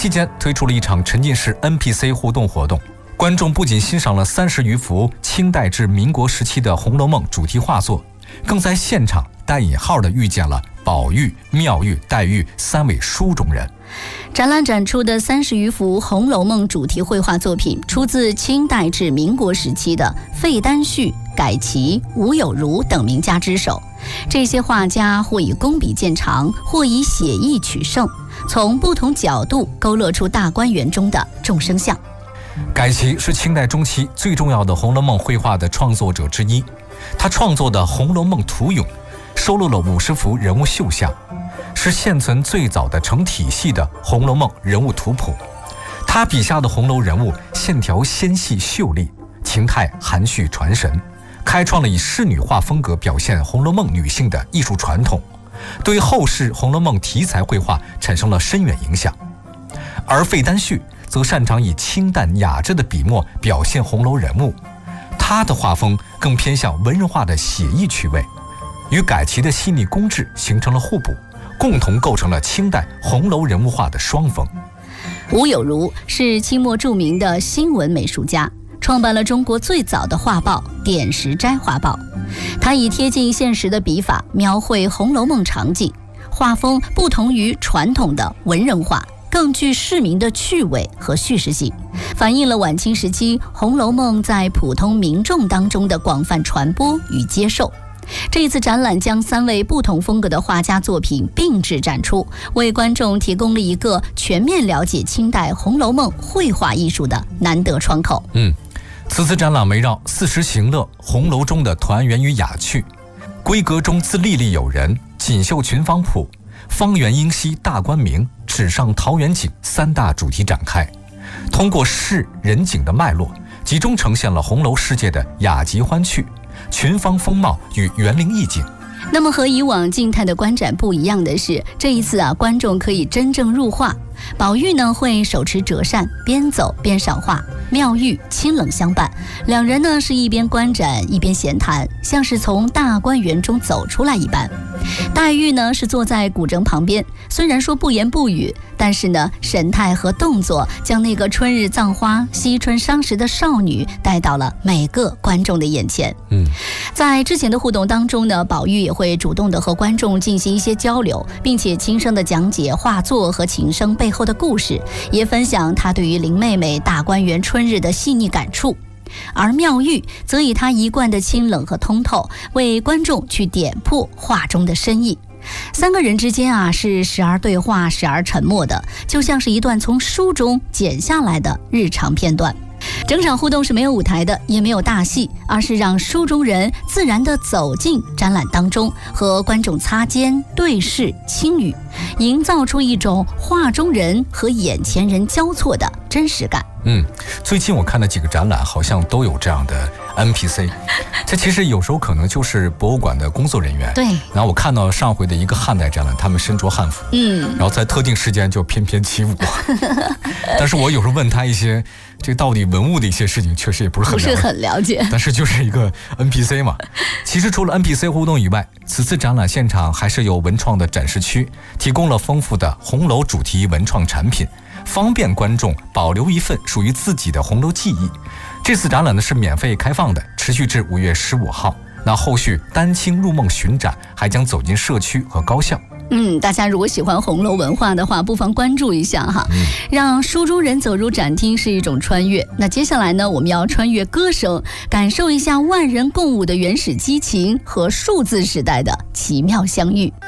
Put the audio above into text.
期间推出了一场沉浸式 NPC 互动活动，观众不仅欣赏了30余幅清代至民国时期的《红楼梦》主题画作，更在现场带引号的遇见了宝玉、妙玉、黛玉3位书中人。 展览展出的30余幅《红楼梦》主题绘画作品，出自清代至民国时期的费丹旭、改齐、吴有如等名家之手。这些画家或以工笔见长，或以写意取胜，从不同角度勾勒出大观园中的众生相。 改齐是清代中期最重要的《红楼梦》绘画的创作者之一，他创作的《红楼梦图咏》收录了50幅人物绣像，是现存最早的成体系的《红楼梦》人物图谱。他笔下的红楼人物线条纤细秀丽，情态含蓄传神，开创了以仕女画风格表现《红楼梦》女性的艺术传统，对后世《红楼梦》题材绘画产生了深远影响。而费丹旭则擅长以清淡雅致的笔墨表现红楼人物，他的画风更偏向文人画的写意趣味，与改齐的细腻工致形成了互补，共同构成了清代红楼人物画的双峰。 吴有如是清末著名的新闻美术家，创办了中国最早的画报《点石斋画报》。他以贴近现实的笔法描绘《红楼梦》场景，画风不同于传统的文人画，更具市民的趣味和叙事性，反映了晚清时期《红楼梦》在普通民众当中的广泛传播与接受。这一次展览将3位不同风格的画家作品并置展出，为观众提供了一个全面了解清代《红楼梦》绘画艺术的难得窗口。 此次展览围绕四时行乐、红楼中的团圆与雅趣、闺阁中自历历有人、锦绣群芳谱、方圆英熙大观明、纸上桃源景3大主题展开，通过事人景的脉络，集中呈现了红楼世界的雅集欢趣、群芳风貌与园林意境。 那么和以往静态的观展不一样的是，这一次观众可以真正入画。宝玉呢会手持折扇，边走边赏画；妙玉清冷相伴，两人呢是一边观展一边闲谈，像是从大观园中走出来一般。黛玉呢是坐在古筝旁边，虽然说不言不语，但是呢神态和动作将那个春日葬花、惜春伤时的少女带到了每个观众的眼前。在之前的互动当中呢，宝玉也会主动的和观众进行一些交流，并且轻声的讲解画作和琴声背后的故事，也分享他对于林妹妹大观园春日的细腻感触。而妙玉则以他一贯的清冷和通透，为观众去点破画中的深意。3个人之间是时而对话，时而沉默的，就像是一段从书中剪下来的日常片段。整场互动是没有舞台的，也没有大戏，而是让书中人自然地走进展览当中，和观众擦肩对视轻语，营造出一种画中人和眼前人交错的真实感。 最近我看的几个展览好像都有这样的 NPC， 这其实有时候可能就是博物馆的工作人员。 对。 然后我看到上回的一个汉代展览，他们身着汉服，然后在特定时间就翩翩起舞。但是我有时候问他一些这到底文物的一些事情，确实也不是很了解。但是就是一个 NPC 嘛。其实除了 NPC 互动以外，此次展览现场还是有文创的展示区，提供了丰富的红楼主题文创产品，方便观众保留一份属于自己的红楼记忆。这次展览呢是免费开放的，持续至5月15号。那后续丹青入梦巡展还将走进社区和高校。 大家如果喜欢红楼文化的话，不妨关注一下哈。让书中人走入展厅是一种穿越。那接下来呢，我们要穿越歌声，感受一下万人共舞的原始激情和数字时代的奇妙相遇。